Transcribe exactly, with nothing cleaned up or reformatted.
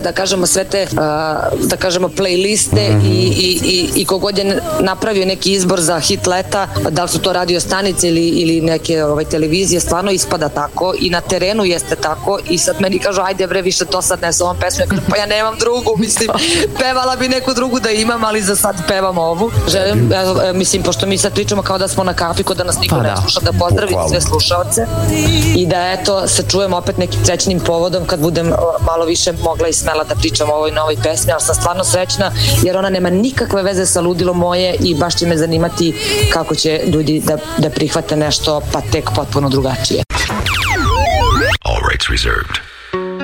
da kažemo sve te uh, da kažemo playliste mm. i, i, i, i kogod je napravio neki izbor za hit leta, da li su to radio stanice ili, ili neke ovaj, televizije, stvarno ispada tako i na terenu jeste tako i sad meni kažu ajde bre više to sad ne sa ovom pesmu, ja kažem pa ja nemam drugu, mislim pevala bi neku drugu da imam, ali za sad pevam ovu. Želim, ja, mislim, pošto mi sad pričamo kao da smo na kafi, kod da nas niko pa, ne sluša, da pozdravim sve slušaoce i da eto se čujem opet nekim srećnim povodom kad budem malo više mogla i smela da pričam o ovoj novoj pesmi, ali sam stvarno srećna jer ona nema nikakve veze sa ludilo moje i baš će me zanimati kako će ljudi da, da prihvate nešto pa tek potpuno drugačije. All rights reserved.